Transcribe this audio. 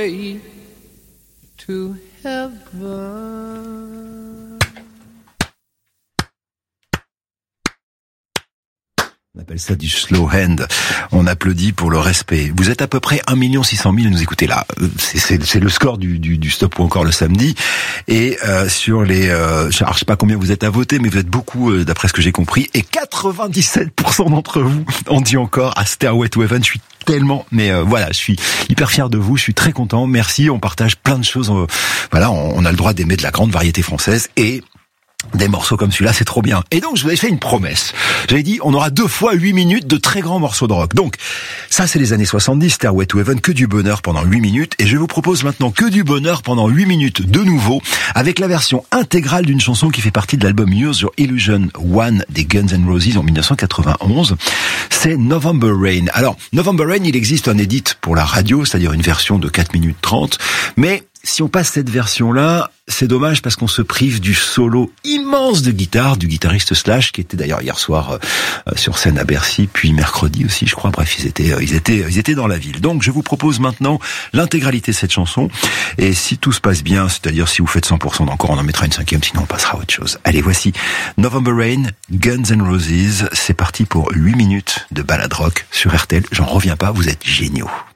way to heaven. On appelle ça du slow hand. On applaudit pour le respect. Vous êtes à peu près 1 600 000 à nous écouter là. C'est le score du stop ou encore le samedi. Et sur les... alors, je sais pas combien vous êtes à voter, mais vous êtes beaucoup d'après ce que j'ai compris. Et 97% d'entre vous ont dit encore à Stairway to Heaven. Je suis tellement... Mais voilà, je suis hyper fier de vous. Je suis très content. Merci. On partage plein de choses. Voilà, on a le droit d'aimer de la grande variété française. Et... des morceaux comme celui-là, c'est trop bien. Et donc, je vous avais fait une promesse. J'avais dit, on aura 2 fois 8 minutes de très grands morceaux de rock. Donc, ça, c'est les années 70, Stairway to Heaven, que du bonheur pendant 8 minutes. Et je vous propose maintenant que du bonheur pendant 8 minutes de nouveau, avec la version intégrale d'une chanson qui fait partie de l'album Use Your Illusion 1 des Guns N' Roses en 1991. C'est November Rain. Alors, November Rain, il existe un edit pour la radio, c'est-à-dire une version de 4 minutes 30. Mais, si on passe cette version-là, c'est dommage parce qu'on se prive du solo immense de guitare du guitariste Slash, qui était d'ailleurs hier soir sur scène à Bercy, puis mercredi aussi, je crois. Bref, ils étaient dans la ville. Donc, je vous propose maintenant l'intégralité de cette chanson. Et si tout se passe bien, c'est-à-dire si vous faites 100% d'encore, on en mettra une 5e, sinon on passera à autre chose. Allez, voici November Rain, Guns N' Roses. C'est parti pour 8 minutes de balade rock sur RTL. J'en reviens pas, vous êtes géniaux.